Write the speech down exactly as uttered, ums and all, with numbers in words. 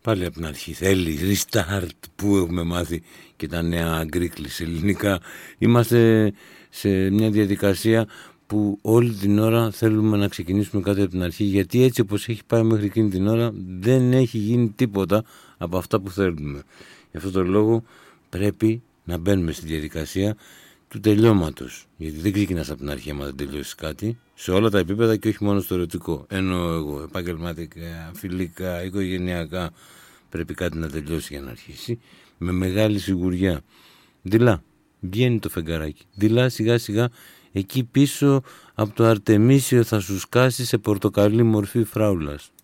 Πάλι από την αρχή θέλει restart που έχουμε μάθει και τα νέα αγκρίκλης ελληνικά. Είμαστε σε μια διαδικασία που όλη την ώρα θέλουμε να ξεκινήσουμε κάτι από την αρχή, γιατί έτσι όπως έχει πάει μέχρι εκείνη την ώρα δεν έχει γίνει τίποτα από αυτά που θέλουμε. Γι' αυτόν τον λόγο πρέπει να μπαίνουμε στη διαδικασία του τελειώματος, γιατί δεν ξεκινάς από την αρχή άμα δεν τελειώσεις κάτι, σε όλα τα επίπεδα και όχι μόνο στο ερωτικό. Ενώ εγώ επαγγελματικά, φιλικά, οικογενειακά πρέπει κάτι να τελειώσει για να αρχίσει με μεγάλη σιγουριά. Δειλά, βγαίνει το φεγγαράκι, δειλά σιγά σιγά εκεί πίσω από το Αρτεμίσιο θα σου σκάσει σε πορτοκαλί μορφή φράουλας.